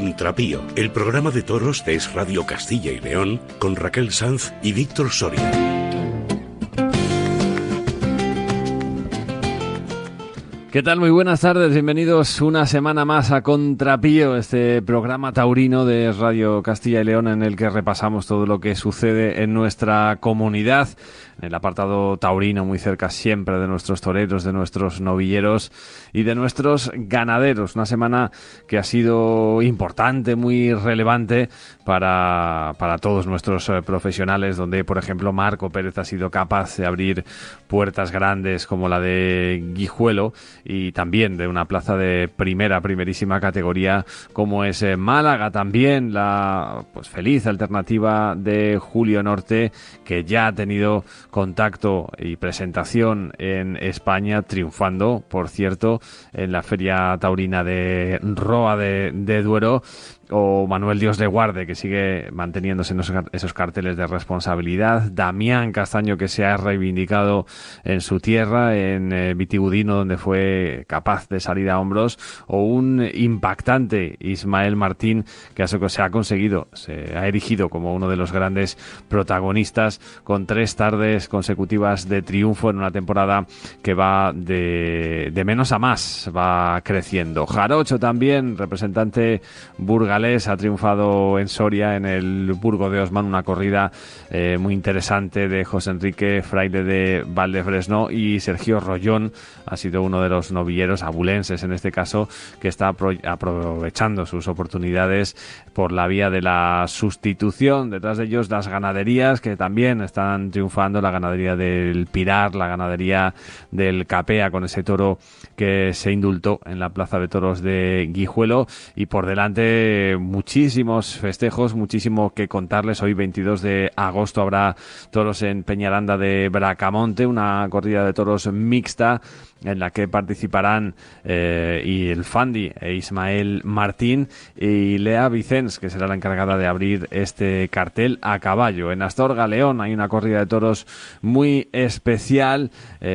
Contrapío, el programa de toros de Es Radio Castilla y León, con Raquel Sanz y Víctor Soria. ¿Qué tal? Muy buenas tardes, bienvenidos una semana más a Contrapío, este programa taurino de Radio Castilla y León en el que repasamos todo lo que sucede en nuestra comunidad, en el apartado taurino, muy cerca siempre de nuestros toreros, de nuestros novilleros y de nuestros ganaderos. Una semana que ha sido importante, muy relevante para todos nuestros profesionales, donde, por ejemplo, Marco Pérez ha sido capaz de abrir puertas grandes como la de Guijuelo, y también de una plaza de primerísima categoría como es Málaga. También la feliz alternativa de Julio Norte, que ya ha tenido contacto y presentación en España, triunfando, por cierto, en la Feria Taurina de Roa de Duero. O Manuel Dios le guarde, que sigue manteniéndose en esos carteles de responsabilidad. Damián Castaño, que se ha reivindicado en su tierra, en Vitigudino, donde fue capaz de salir a hombros. O un impactante Ismael Martín, que se ha erigido como uno de los grandes protagonistas, con 3 tardes consecutivas de triunfo en una temporada que va de menos a más, va creciendo. Jarocho también, representante burgalés, ha triunfado en Soria, en el Burgo de Osman, una corrida muy interesante de José Enrique Fraile de Valdefresno, y Sergio Rollón ha sido uno de los novilleros abulenses, en este caso, que está aprovechando sus oportunidades por la vía de la sustitución. Detrás de ellos las ganaderías, que también están triunfando, la ganadería del Pilar, la ganadería del Capea, con ese toro que se indultó en la Plaza de Toros de Guijuelo, y por delante muchísimos festejos, muchísimo que contarles. Hoy, 22 de agosto, habrá toros en Peñaranda de Bracamonte, una corrida de toros mixta en la que participarán y el Fandi Ismael Martín y Lea Vicens, que será la encargada de abrir este cartel a caballo. En Astorga, León, hay una corrida de toros muy especial.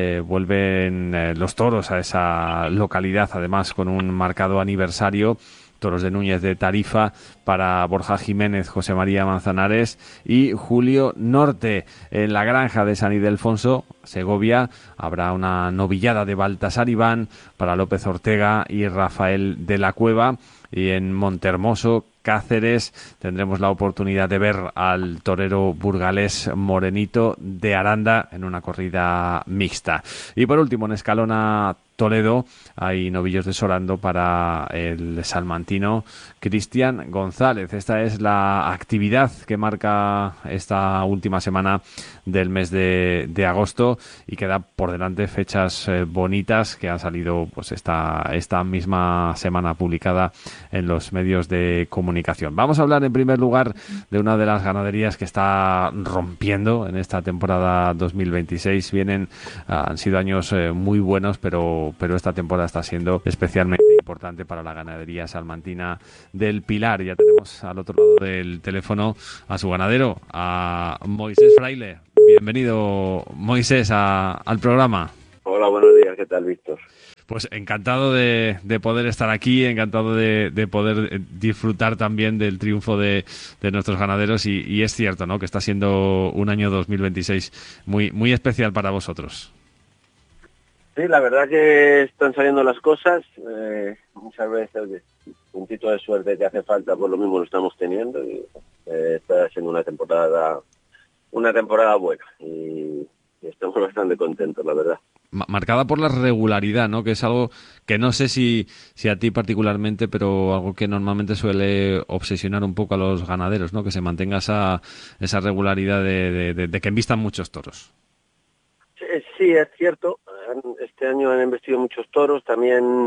Vuelven los toros a esa localidad, además con un marcado aniversario. Toros de Núñez de Tarifa para Borja Jiménez, José María Manzanares y Julio Norte. En la granja de San Ildefonso, Segovia, habrá una novillada de Baltasar Iván para López Ortega y Rafael de la Cueva. Y en Montehermoso, Cáceres, tendremos la oportunidad de ver al torero burgalés Morenito de Aranda en una corrida mixta. Y por último, en Escalona, Toledo, hay novillos de Sorando para el salmantino Cristian González. Esta es la actividad que marca esta última semana del mes de agosto, y queda por delante fechas bonitas que han salido esta misma semana publicada en los medios de comunicación. Vamos a hablar en primer lugar de una de las ganaderías que está rompiendo en esta temporada 2026. Han sido años muy buenos, pero esta temporada está siendo especialmente importante para la ganadería salmantina del Pilar. Ya tenemos al otro lado del teléfono a su ganadero, a Moisés Fraile. Bienvenido, Moisés, al programa. Hola, buenos días. ¿Qué tal, Víctor? Pues encantado de poder estar aquí, encantado de poder disfrutar también del triunfo de nuestros ganaderos, y es cierto, ¿no?, que está siendo un año 2026 muy, muy especial para vosotros. Sí, la verdad que están saliendo las cosas. Muchas veces un puntito de suerte que hace falta, por lo mismo lo estamos teniendo, y está siendo una temporada buena, y estamos bastante contentos, la verdad. Marcada por la regularidad, ¿no?, que es algo que no sé si a ti particularmente, pero algo que normalmente suele obsesionar un poco a los ganaderos, ¿no?, que se mantenga esa regularidad de que embistan muchos toros. Sí, es cierto. Este año han embestido muchos toros. También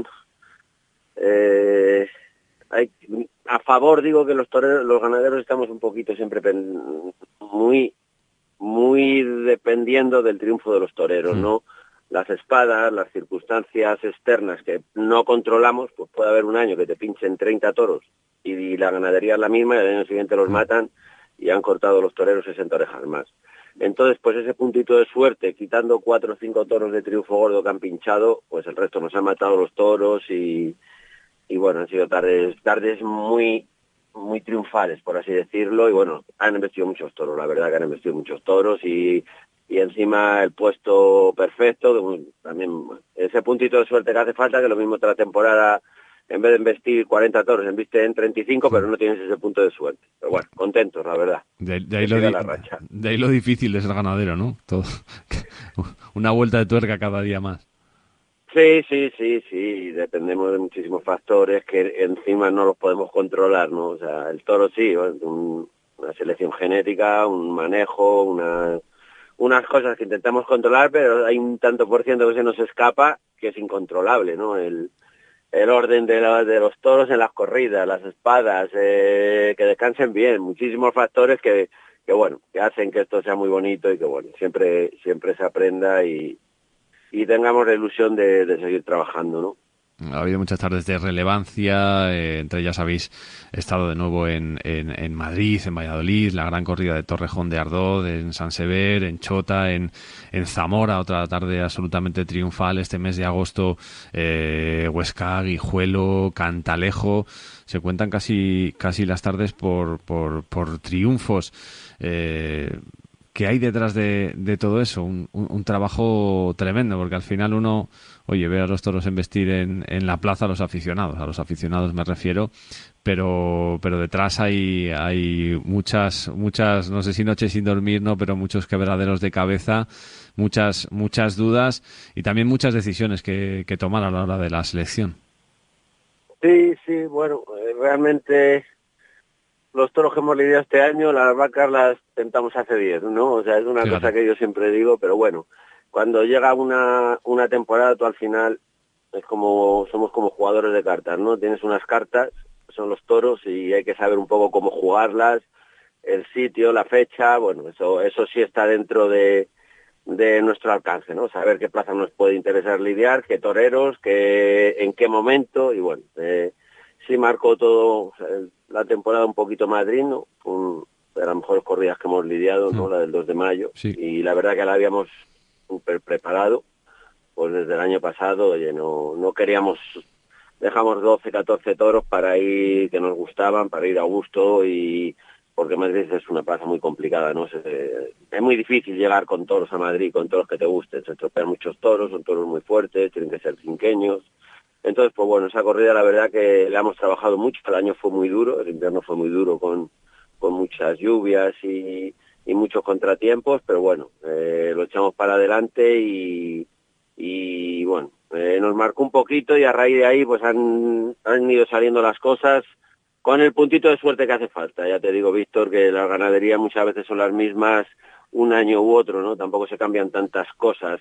hay a favor, digo, que los ganaderos estamos un poquito siempre muy dependiendo del triunfo de los toreros, ¿no? Las espadas, las circunstancias externas que no controlamos, pues puede haber un año que te pinchen 30 toros y la ganadería es la misma, y al año siguiente los matan y han cortado los toreros 60 orejas más. Entonces, pues ese puntito de suerte, quitando 4 o 5 toros de triunfo gordo que han pinchado, pues el resto nos han matado los toros, y bueno, han sido tardes muy muy triunfales, por así decirlo, y bueno, han embestido muchos toros, la verdad que han embestido muchos toros y encima el puesto perfecto, que también ese puntito de suerte que hace falta, que lo mismo otra temporada, en vez de embestir 40 toros, embiste en 35, pero no tienes ese punto de suerte. Pero bueno, contentos, la verdad. De ahí lo difícil de ser ganadero, ¿no? Todo. Una vuelta de tuerca cada día más. Sí, dependemos de muchísimos factores que encima no los podemos controlar, ¿no? O sea, el toro sí, una selección genética, un manejo, unas cosas que intentamos controlar, pero hay un tanto por ciento que se nos escapa que es incontrolable, ¿no? El orden de los toros en las corridas, las espadas, que descansen bien, muchísimos factores que bueno, que hacen que esto sea muy bonito y que bueno, siempre se aprenda y tengamos la ilusión de seguir trabajando, ¿no? Ha habido muchas tardes de relevancia, entre ellas habéis estado de nuevo en Madrid, en Valladolid, la gran corrida de Torrejón de Ardoz, en San Sever, en Chota, en Zamora, otra tarde absolutamente triunfal este mes de agosto, Huesca, Guijuelo, Cantalejo, se cuentan casi las tardes por triunfos. ¿Qué hay detrás de todo eso? Un trabajo tremendo, porque al final uno, oye, ve a los toros embestir en la plaza a los aficionados me refiero, pero detrás hay muchas, no sé si noches sin dormir, no, pero muchos quebraderos de cabeza, muchas dudas y también muchas decisiones que tomar a la hora de la selección. Sí, bueno, realmente los toros que hemos lidiado este año, las vacas las tentamos hace 10, ¿no? O sea, es una cosa que yo siempre digo, pero bueno, cuando llega una temporada, tú al final somos como jugadores de cartas, ¿no? Tienes unas cartas, son los toros, y hay que saber un poco cómo jugarlas, el sitio, la fecha, bueno, eso sí está dentro de nuestro alcance, ¿no? Saber qué plaza nos puede interesar lidiar, qué toreros, en qué momento, y bueno, sí marcó todo la temporada un poquito Madrid, ¿no? De las mejores corridas que hemos lidiado, ¿no? La del 2 de mayo. Sí. Y la verdad que la habíamos súper preparado, pues desde el año pasado, oye, no queríamos, dejamos 12, 14 toros para ir, que nos gustaban, para ir a gusto, y porque Madrid es una plaza muy complicada, ¿no? Es muy difícil llegar con toros a Madrid, con toros que te gusten, se estropean muchos toros, son toros muy fuertes, tienen que ser cinqueños. Entonces, pues bueno, esa corrida la verdad que la hemos trabajado mucho, el año fue muy duro, el invierno fue muy duro con muchas lluvias y muchos contratiempos, pero bueno, lo echamos para adelante y bueno, nos marcó un poquito y a raíz de ahí pues han ido saliendo las cosas con el puntito de suerte que hace falta. Ya te digo, Víctor, que las ganaderías muchas veces son las mismas un año u otro, ¿no? Tampoco se cambian tantas cosas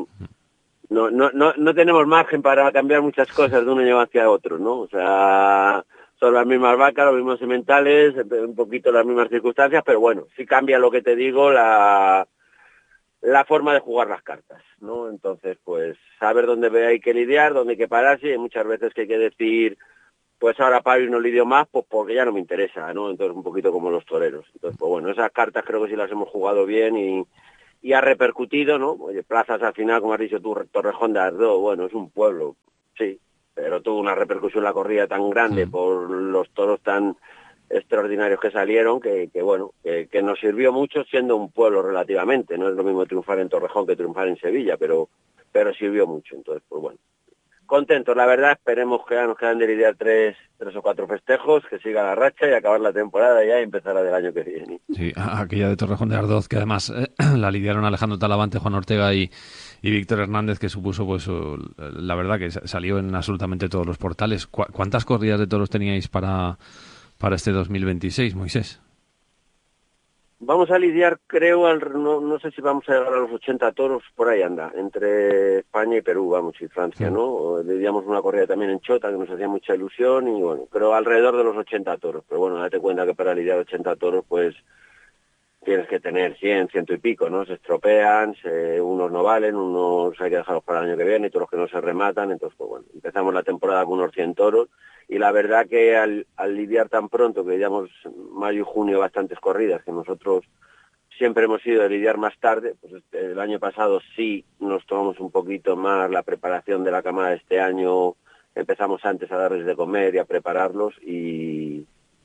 no tenemos margen para cambiar muchas cosas de un año hacia otro, ¿no? O sea, son las mismas vacas, los mismos sementales, un poquito las mismas circunstancias, pero bueno, sí cambia lo que te digo, la forma de jugar las cartas, ¿no? Entonces, pues, saber dónde hay que lidiar, dónde hay que pararse, y hay muchas veces que hay que decir, pues ahora paro y no lidio más, pues porque ya no me interesa, ¿no? Entonces, un poquito como los toreros. Entonces, pues bueno, esas cartas creo que sí las hemos jugado bien y ha repercutido, ¿no? Oye, plazas al final, como has dicho tú, Torrejón de Ardoz, bueno, es un pueblo, sí, pero tuvo una repercusión la corrida tan grande por los toros tan extraordinarios que salieron, que bueno, que nos sirvió mucho siendo un pueblo relativamente. No es lo mismo triunfar en Torrejón que triunfar en Sevilla, pero sirvió mucho. Entonces, pues bueno, contentos, la verdad. Esperemos que ya nos quedan de lidiar tres o cuatro festejos, que siga la racha y acabar la temporada ya y empezar la del año que viene. Sí, aquella de Torrejón de Ardoz, que además la lidiaron Alejandro Talavante, Juan Ortega y Víctor Hernández, que supuso, pues, la verdad que salió en absolutamente todos los portales. ¿Cuántas corridas de toros teníais para este 2026, Moisés? Vamos a lidiar, creo, no sé si vamos a llegar a los 80 toros, por ahí anda, entre España y Perú, vamos, y Francia, ¿no? Lidiamos una corrida también en Chota, que nos hacía mucha ilusión, y bueno, creo alrededor de los 80 toros, pero bueno, date cuenta que para lidiar 80 toros, pues, tienes que tener 100 y pico, ¿no? Se estropean, unos no valen, unos hay que dejarlos para el año que viene, y todos los que no se rematan. Entonces, pues bueno, empezamos la temporada con unos 100 toros, y la verdad que al lidiar tan pronto, que lidiamos mayo y junio bastantes corridas, que nosotros siempre hemos ido a lidiar más tarde, pues el año pasado sí nos tomamos un poquito más la preparación de la camada. Este año empezamos antes a darles de comer y a prepararlos, y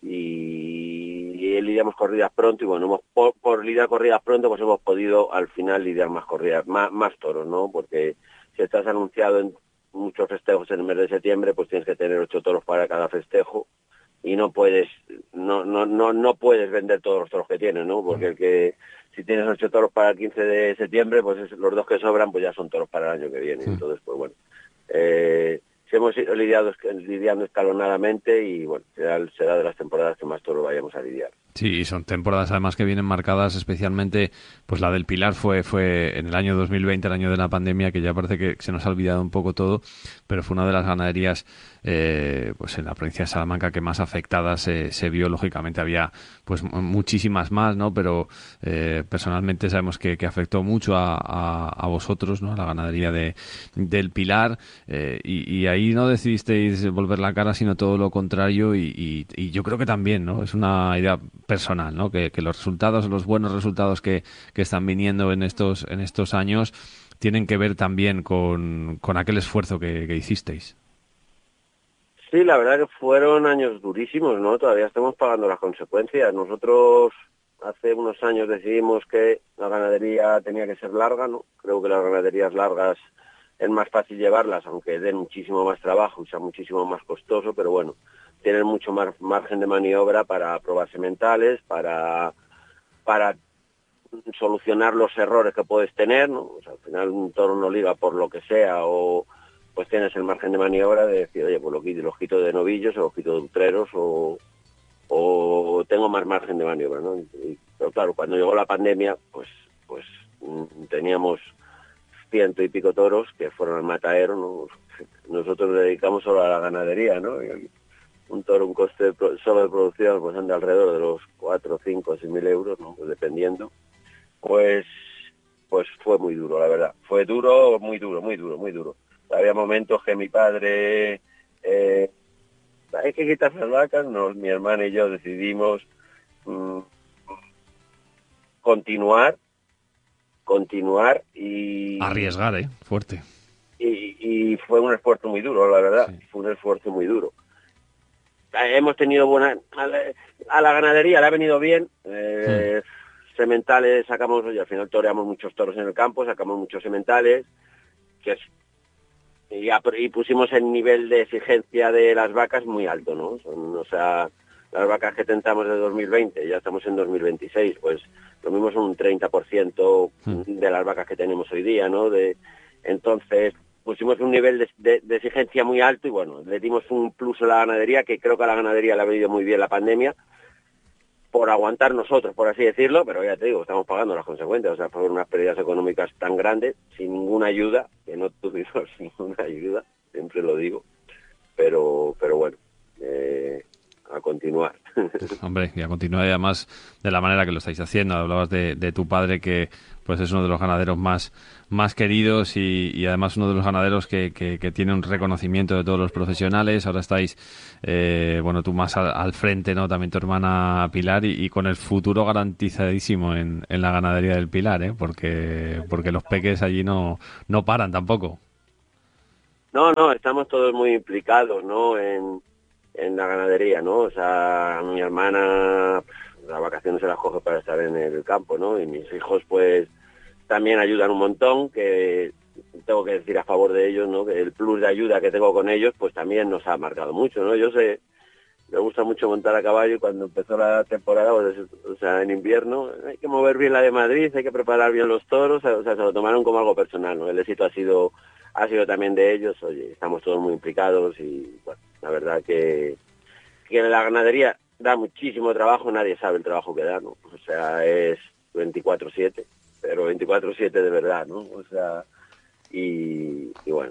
y lidiamos corridas pronto, y bueno, por lidiar corridas pronto, pues hemos podido al final lidiar más corridas, más toros, ¿no? Porque si estás anunciado en muchos festejos en el mes de septiembre, pues tienes que tener 8 toros para cada festejo, y no puedes vender todos los toros que tienes, ¿no? Porque si tienes 8 toros para el 15 de septiembre, pues los 2 que sobran pues ya son toros para el año que viene. Entonces, pues bueno, sí hemos ido lidiando escalonadamente, y bueno, será de las temporadas que más toros vayamos a lidiar. Sí, y son temporadas además que vienen marcadas especialmente, pues la del Pilar fue en el año 2020, el año de la pandemia, que ya parece que se nos ha olvidado un poco todo, pero fue una de las ganaderías pues en la provincia de Salamanca que más afectadas se vio. Lógicamente había pues muchísimas más, ¿no? Pero personalmente sabemos que afectó mucho a vosotros, ¿no? A la ganadería del Pilar, y ahí no decidisteis volver la cara, sino todo lo contrario, y yo creo que también, ¿no? Es una idea personal, ¿no? Que los resultados, los buenos resultados que están viniendo en estos años tienen que ver también con aquel esfuerzo que hicisteis. Sí, la verdad que fueron años durísimos, ¿no? Todavía estamos pagando las consecuencias. Nosotros hace unos años decidimos que la ganadería tenía que ser larga, ¿no? Creo que las ganaderías largas es más fácil llevarlas, aunque den muchísimo más trabajo y sea muchísimo más costoso, pero bueno, tienen mucho más margen de maniobra para probar sementales, para solucionar los errores que puedes tener, ¿no? O sea, al final un toro no liga por lo que sea, o pues tienes el margen de maniobra de decir, oye, pues los quito de novillos, o los quito de utreros, o tengo más margen de maniobra, ¿no? Pero claro, cuando llegó la pandemia, pues teníamos 100 y pico toros que fueron al matadero, ¿no? Nosotros nos dedicamos solo a la ganadería, ¿no? Un toro, un coste solo de producción, pues anda alrededor de los 4, 5, 6 mil euros, ¿no? Pues dependiendo. Pues fue muy duro, la verdad. Fue duro, muy duro, muy duro, muy duro. Había momentos que mi padre, hay que quitar las vacas, mi hermana y yo decidimos continuar y... Arriesgar, fuerte. Y fue un esfuerzo muy duro, la verdad. Sí. Fue un esfuerzo muy duro. Hemos tenido a la ganadería le ha venido bien, sementales sacamos, y al final toreamos muchos toros en el campo, sacamos muchos sementales, y pusimos el nivel de exigencia de las vacas muy alto, ¿no? O sea, las vacas que tentamos de 2020, ya estamos en 2026, pues lo mismo son un 30% de las vacas que tenemos hoy día, ¿no? Entonces pusimos un nivel de exigencia muy alto, y bueno, le dimos un plus a la ganadería, que creo que a la ganadería le ha venido muy bien la pandemia, por aguantar nosotros, por así decirlo, pero ya te digo, estamos pagando las consecuencias, o sea, fueron unas pérdidas económicas tan grandes, sin ninguna ayuda, que no tuvimos ninguna ayuda, siempre lo digo, pero bueno, a continuar. Hombre, y a continuar, además de la manera que lo estáis haciendo. Hablabas de tu padre, que pues es uno de los ganaderos más queridos, y además uno de los ganaderos que tiene un reconocimiento de todos los profesionales. Ahora estáis, tú más al frente, ¿no? También tu hermana Pilar, y con el futuro garantizadísimo en la ganadería del Pilar, porque los peques allí no paran tampoco. No, estamos todos muy implicados, ¿no? En la ganadería, ¿no? O sea, mi hermana, las vacaciones se las coge para estar en el campo, ¿no? Y mis hijos, pues, también ayudan un montón, que tengo que decir a favor de ellos, ¿no? Que el plus de ayuda que tengo con ellos, pues también nos ha marcado mucho, ¿no? Yo sé, me gusta mucho montar a caballo, y cuando empezó la temporada, pues, o sea, en invierno, hay que mover bien la de Madrid, hay que preparar bien los toros, o sea, se lo tomaron como algo personal, ¿no? El éxito ha sido también de ellos. Oye, estamos todos muy implicados, y bueno, la verdad que la ganadería da muchísimo trabajo, nadie sabe el trabajo que da, ¿no? O sea, es 24/7, pero 24/7 de verdad, ¿no? O sea, y bueno,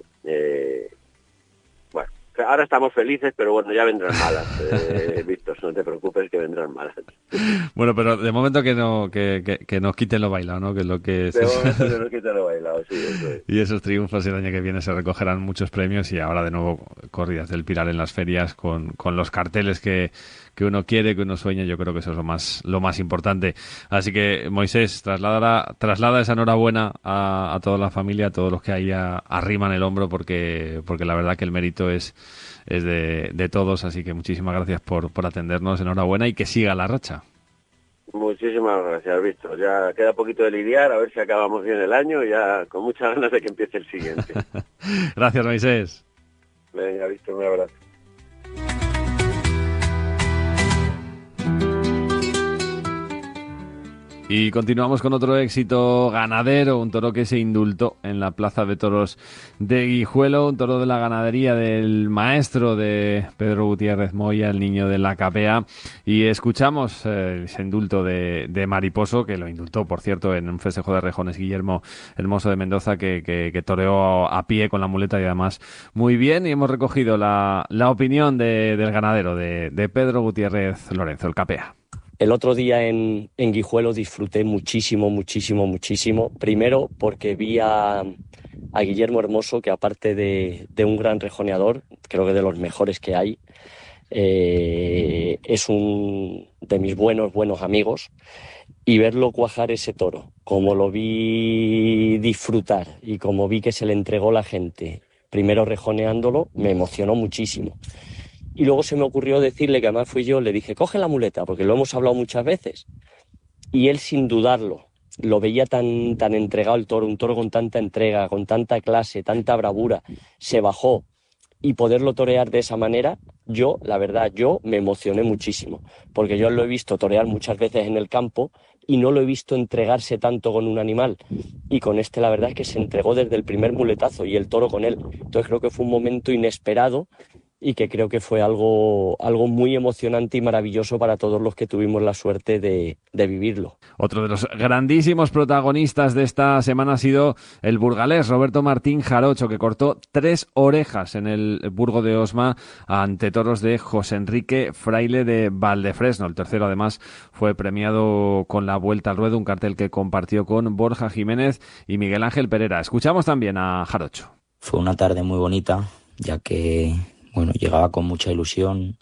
ahora estamos felices, pero bueno, ya vendrán malas, Víctor, no te preocupes, que vendrán malas. Bueno, pero de momento que nos quiten lo bailado, ¿no? Que es lo que de momento que nos quiten lo bailado, sí, eso es. Y esos triunfos el año que viene se recogerán muchos premios, y ahora de nuevo corridas del Pilar en las ferias con los carteles que uno quiere, que uno sueña. Yo creo que eso es lo más importante. Así que, Moisés, traslada esa enhorabuena a toda la familia, a todos los que ahí arriman el hombro, porque la verdad que el mérito es es de todos, así que muchísimas gracias por atendernos, enhorabuena y que siga la racha. Muchísimas gracias, Víctor. Ya queda poquito de lidiar, a ver si acabamos bien el año, ya con muchas ganas de que empiece el siguiente. Gracias, Moisés. Venga, Víctor, un abrazo. Y continuamos con otro éxito ganadero, un toro que se indultó en la Plaza de Toros de Guijuelo, un toro de la ganadería del maestro de Pedro Gutiérrez Moya, el niño de la capea, y escuchamos ese indulto de Mariposo, que lo indultó, por cierto, en un festejo de rejones Guillermo Hermoso de Mendoza, que toreó a pie con la muleta y además muy bien, y hemos recogido la opinión del ganadero, de Pedro Gutiérrez Lorenzo, el capea. El otro día en Guijuelo disfruté muchísimo. Primero porque vi a Guillermo Hermoso, que aparte de un gran rejoneador, creo que de los mejores que hay, es un de mis buenos amigos. Y verlo cuajar ese toro, como lo vi disfrutar y como vi que se le entregó la gente, primero rejoneándolo, me emocionó muchísimo. Y luego se me ocurrió decirle, que además fui yo, le dije, coge la muleta, porque lo hemos hablado muchas veces. Y él, sin dudarlo, lo veía tan entregado el toro, un toro con tanta entrega, con tanta clase, tanta bravura, se bajó. Y poderlo torear de esa manera, la verdad, me emocioné muchísimo. Porque yo lo he visto torear muchas veces en el campo y no lo he visto entregarse tanto con un animal. Y con este, la verdad es que se entregó desde el primer muletazo y el toro con él. Entonces creo que fue un momento inesperado y que creo que fue algo muy emocionante y maravilloso para todos los que tuvimos la suerte de vivirlo. Otro de los grandísimos protagonistas de esta semana ha sido el burgalés Roberto Martín Jarocho, que cortó 3 orejas en el Burgo de Osma ante toros de José Enrique Fraile de Valdefresno. El tercero, además, fue premiado con la Vuelta al Ruedo, un cartel que compartió con Borja Jiménez y Miguel Ángel Pereira. Escuchamos también a Jarocho. Fue una tarde muy bonita, ya que llegaba con mucha ilusión.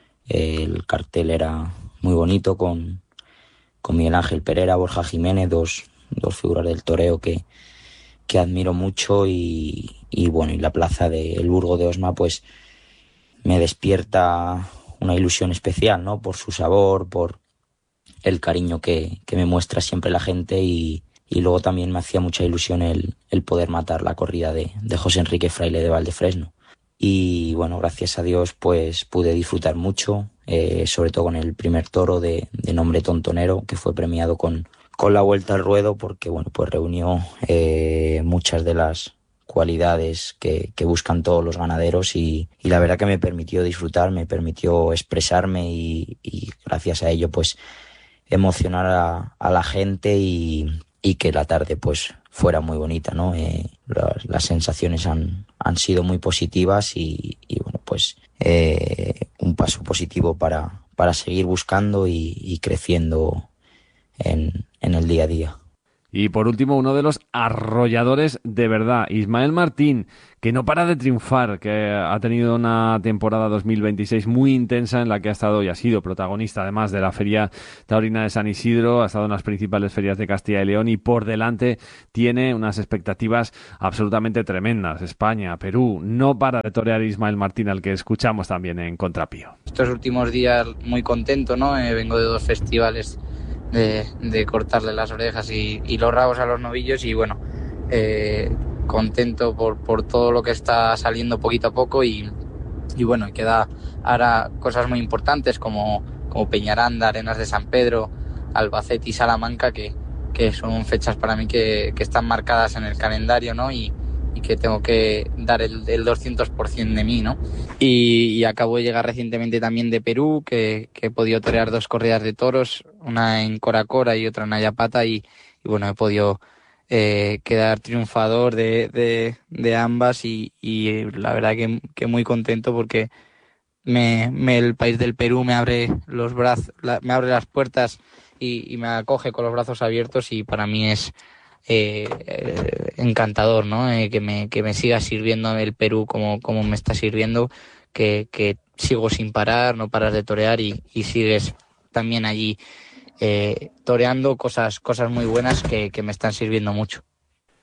El cartel era muy bonito con Miguel Ángel Pereira, Borja Jiménez, dos figuras del toreo que admiro mucho y la plaza del Burgo de Osma pues me despierta una ilusión especial, ¿no? Por su sabor, por el cariño que me muestra siempre la gente y luego también me hacía mucha ilusión el poder matar la corrida de José Enrique Fraile de Valdefresno. Y gracias a Dios pues pude disfrutar mucho, sobre todo con el primer toro de nombre Tontonero, que fue premiado con la Vuelta al Ruedo, porque pues reunió muchas de las cualidades que buscan todos los ganaderos y la verdad que me permitió disfrutar, me permitió expresarme y gracias a ello pues emocionar a la gente y que la tarde pues fuera muy bonita, ¿no? Las sensaciones han sido muy positivas y un paso positivo para seguir buscando y creciendo en el día a día. Y por último, uno de los arrolladores de verdad, Ismael Martín, que no para de triunfar, que ha tenido una temporada 2026 muy intensa en la que ha estado y ha sido protagonista además de la Feria Taurina de San Isidro, ha estado en las principales ferias de Castilla y León y por delante tiene unas expectativas absolutamente tremendas. España, Perú, no para de torear Ismael Martín, al que escuchamos también en Contrapío. Estos últimos días muy contento, ¿no? Vengo de 2 festivales de cortarle las orejas y los rabos a los novillos y contento por todo lo que está saliendo poquito a poco y queda ahora cosas muy importantes como Peñaranda, Arenas de San Pedro, Albacete y Salamanca que son fechas para mí que están marcadas en el calendario, ¿no? Y que tengo que dar el 200% de mí, ¿no? Y acabo de llegar recientemente también de Perú, que he podido torear 2 corridas de toros, una en Coracora y otra en Ayapata, y he podido quedar triunfador de ambas y la verdad que muy contento porque el país del Perú me abre los brazos, me abre las puertas y me acoge con los brazos abiertos y para mí es encantador, ¿no? Que me siga sirviendo el Perú como me está sirviendo, que sigo sin parar, no paras de torear y sigues también allí toreando cosas muy buenas que me están sirviendo mucho.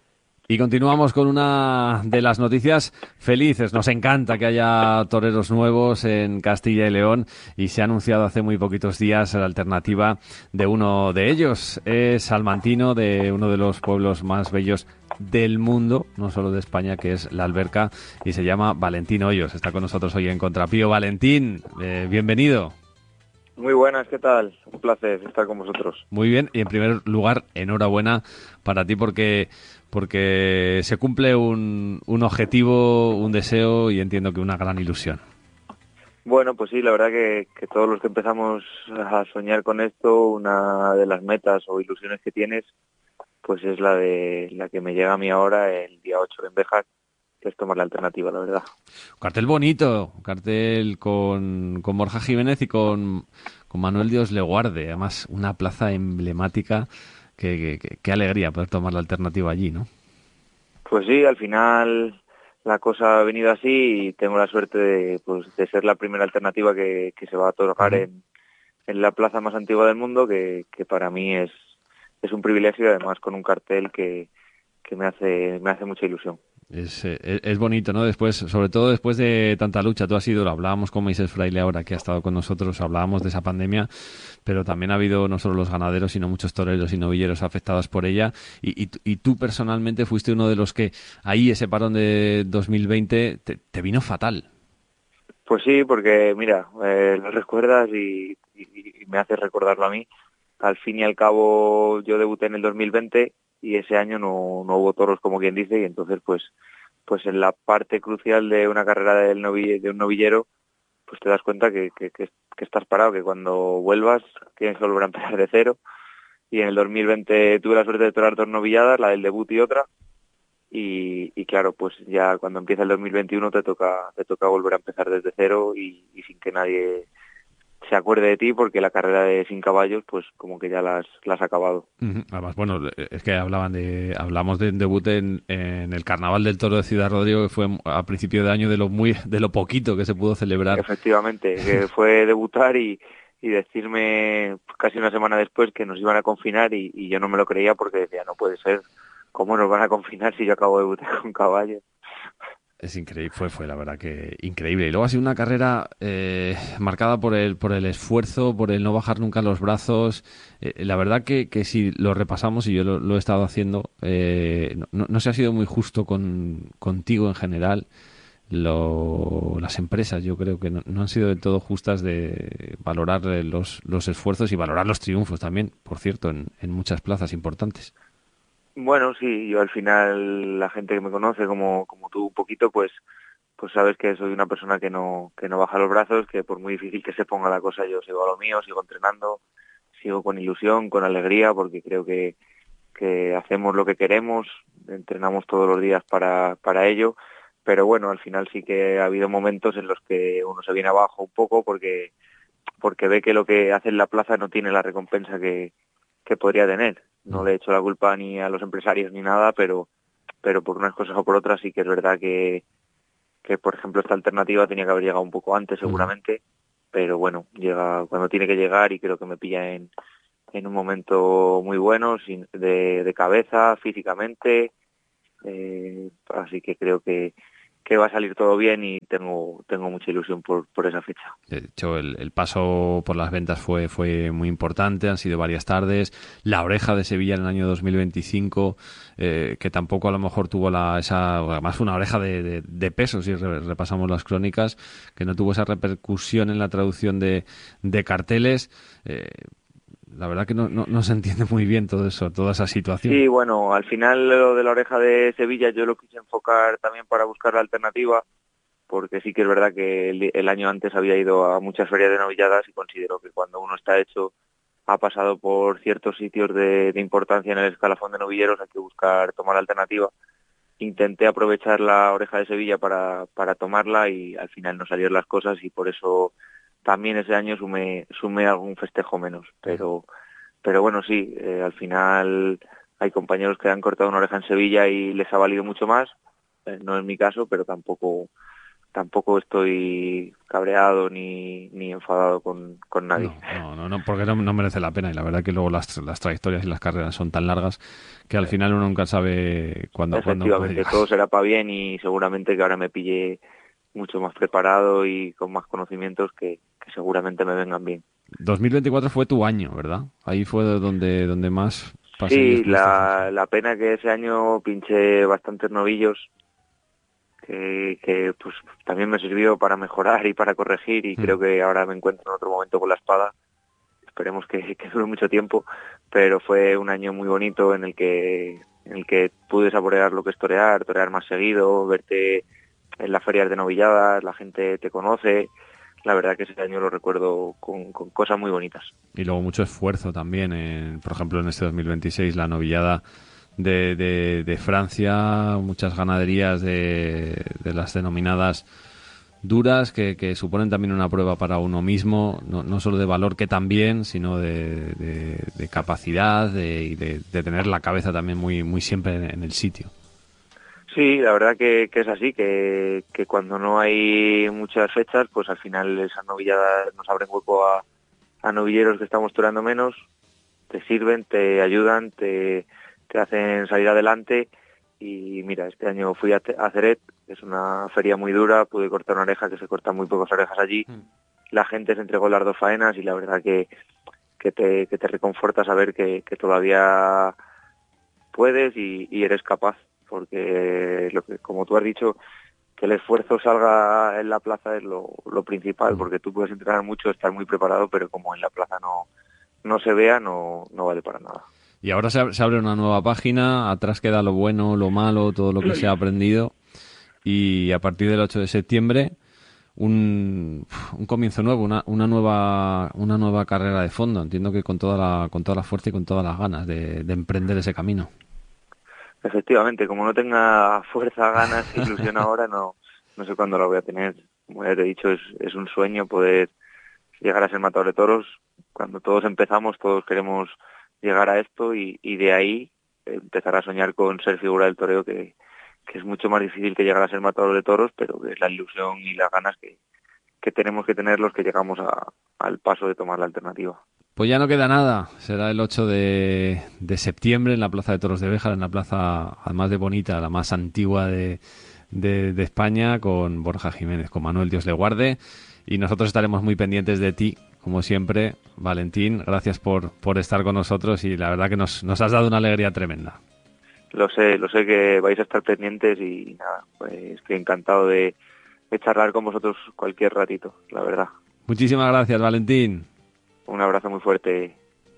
Y continuamos con una de las noticias felices. Nos encanta que haya toreros nuevos en Castilla y León y se ha anunciado hace muy poquitos días la alternativa de uno de ellos. Es salmantino de uno de los pueblos más bellos del mundo, no solo de España, que es La Alberca, y se llama Valentín Hoyos. Está con nosotros hoy en Contrapío. Valentín, bienvenido. Muy buenas, ¿qué tal? Un placer estar con vosotros. Muy bien, y en primer lugar, enhorabuena para ti porque se cumple un objetivo, un deseo y entiendo que una gran ilusión. Bueno, pues sí, la verdad que todos los que empezamos a soñar con esto, una de las metas o ilusiones que tienes, pues es la que me llega a mí ahora el día 8 en Béjar, que es tomar la alternativa, la verdad. Un cartel bonito, un cartel con Borja Jiménez y con Manuel Dios le guarde. Además, una plaza emblemática. Qué alegría poder tomar la alternativa allí, ¿no? Pues sí, al final la cosa ha venido así y tengo la suerte de ser la primera alternativa que se va a otorgar en la plaza más antigua del mundo, que para mí es un privilegio y además con un cartel que me hace mucha ilusión. Es bonito, ¿no? Después, sobre todo después de tanta lucha, lo hablábamos con Moisés Fraile ahora que ha estado con nosotros, hablábamos de esa pandemia, pero también ha habido no solo los ganaderos, sino muchos toreros y novilleros afectados por ella, y tú personalmente fuiste uno de los que ahí ese parón de 2020 te vino fatal. Pues sí, porque mira, lo recuerdas y me haces recordarlo a mí. Al fin y al cabo yo debuté en el 2020 y ese año no hubo toros, como quien dice, y entonces pues en la parte crucial de una carrera de un novillero, pues te das cuenta que estás parado, que cuando vuelvas tienes que volver a empezar de cero. Y en el 2020 tuve la suerte de torar 2 novilladas, la del debut y otra, y claro, pues ya cuando empieza el 2021 te toca volver a empezar desde cero y sin que nadie se acuerde de ti, porque la carrera de 100 caballos pues como que ya la has acabado. Además, bueno, es que hablamos de un debut en el Carnaval del Toro de Ciudad Rodrigo, que fue a principio de año, de lo poquito que se pudo celebrar. Efectivamente, que fue debutar y decirme casi una semana después que nos iban a confinar y yo no me lo creía, porque decía, no puede ser, ¿cómo nos van a confinar si yo acabo de debutar con caballos? Es increíble, fue la verdad que increíble. Y luego ha sido una carrera marcada por el esfuerzo, por el no bajar nunca los brazos. La verdad que si lo repasamos, y yo lo he estado haciendo, no se ha sido muy justo contigo en general. Las empresas, yo creo que no han sido del todo justas de valorar los esfuerzos y valorar los triunfos también, por cierto, en muchas plazas importantes. Bueno, sí, yo al final, la gente que me conoce como tú un poquito, pues sabes que soy una persona que no baja los brazos, que por muy difícil que se ponga la cosa, yo sigo a lo mío, sigo entrenando, sigo con ilusión, con alegría, porque creo que hacemos lo que queremos, entrenamos todos los días para ello, pero bueno, al final sí que ha habido momentos en los que uno se viene abajo un poco porque ve que lo que hace en la plaza no tiene la recompensa que podría tener. No le he hecho la culpa ni a los empresarios ni nada, pero por unas cosas o por otras sí que es verdad que por ejemplo esta alternativa tenía que haber llegado un poco antes seguramente, pero bueno, llega cuando tiene que llegar y creo que me pilla en un momento muy bueno, de cabeza, físicamente, así que creo que va a salir todo bien y tengo mucha ilusión por esa fecha. De hecho, el paso por las ventas fue muy importante, han sido varias tardes. La Oreja de Sevilla en el año 2025, que tampoco a lo mejor tuvo además fue una oreja de peso, si repasamos las crónicas, que no tuvo esa repercusión en la traducción de carteles. La verdad que no se entiende muy bien todo eso, toda esa situación. Sí, bueno, al final lo de la Oreja de Sevilla yo lo quise enfocar también para buscar la alternativa, porque sí que es verdad que el año antes había ido a muchas ferias de novilladas y considero que cuando uno está hecho, ha pasado por ciertos sitios de importancia en el escalafón de novilleros, hay que buscar tomar la alternativa. Intenté aprovechar la Oreja de Sevilla para tomarla y al final no salieron las cosas y por eso también ese año sumé algún festejo menos, pero bueno, sí, al final hay compañeros que han cortado una oreja en Sevilla y les ha valido mucho más, no es mi caso, pero tampoco tampoco estoy cabreado ni enfadado con nadie. No, porque no merece la pena, y la verdad que luego las trayectorias y las carreras son tan largas que al final uno nunca sabe cuándo puede Efectivamente, llegar. todo será para bien y seguramente que ahora me pille mucho más preparado y con más conocimientos que seguramente me vengan bien. 2024 fue tu año, ¿verdad? Ahí fue donde más Sí, la pena que ese año pinché bastantes novillos que pues también me sirvió para mejorar y para corregir, y creo que ahora me encuentro en otro momento con la espada. Esperemos que dure mucho tiempo, pero fue un año muy bonito en el que pude saborear lo que es torear más seguido, verte en las ferias de novilladas, la gente te conoce. La verdad que ese año lo recuerdo con cosas muy bonitas. Y luego mucho esfuerzo también, por ejemplo, en este 2026, la novillada de Francia, muchas ganaderías de las denominadas duras, que suponen también una prueba para uno mismo, no solo de valor, que también, sino de capacidad y de tener la cabeza también muy siempre en el sitio. Sí, la verdad que es así, que cuando no hay muchas fechas, pues al final esas novilladas nos abren hueco a novilleros que estamos toreando menos, te sirven, te ayudan, te hacen salir adelante. Y mira, este año fui a Ceret, que es una feria muy dura, pude cortar una oreja, que se cortan muy pocas orejas allí. La gente se entregó las 2 faenas y la verdad que te reconforta saber que todavía puedes y eres capaz, porque como tú has dicho, que el esfuerzo salga en la plaza es lo principal, porque tú puedes entrenar mucho, estar muy preparado, pero como en la plaza no se vea, no vale para nada. Y ahora se abre una nueva página, atrás queda lo bueno, lo malo, todo lo que se ha aprendido, y a partir del 8 de septiembre un comienzo nuevo, una nueva carrera de fondo. Entiendo que con toda la fuerza y con todas las ganas de emprender ese camino. Efectivamente, como no tenga fuerza, ganas, ilusión ahora, no sé cuándo la voy a tener. Como ya te he dicho, es un sueño poder llegar a ser matador de toros. Cuando todos empezamos, todos queremos llegar a esto y de ahí empezar a soñar con ser figura del toreo, que es mucho más difícil que llegar a ser matador de toros, pero que es la ilusión y las ganas que tenemos que tener los que llegamos al paso de tomar la alternativa. Pues ya no queda nada, será el 8 de septiembre en la Plaza de Toros de Béjar, en la plaza además de bonita, la más antigua de España, con Borja Jiménez, con Manuel Dios le guarde, y nosotros estaremos muy pendientes de ti, como siempre. Valentín, gracias por estar con nosotros, y la verdad que nos has dado una alegría tremenda. Lo sé que vais a estar pendientes y nada, pues estoy encantado de charlar con vosotros cualquier ratito, la verdad. Muchísimas gracias, Valentín. Un abrazo muy fuerte.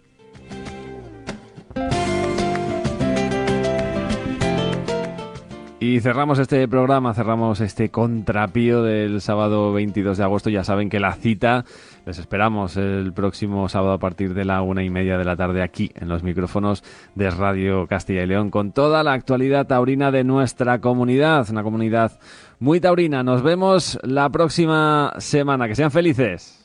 Y cerramos este programa, cerramos este contrapío del sábado 22 de agosto. Ya saben que la cita les esperamos el próximo sábado a partir de la 1:30 de la tarde aquí en los micrófonos de Radio Castilla y León, con toda la actualidad taurina de nuestra comunidad, una comunidad muy taurina. Nos vemos la próxima semana. Que sean felices.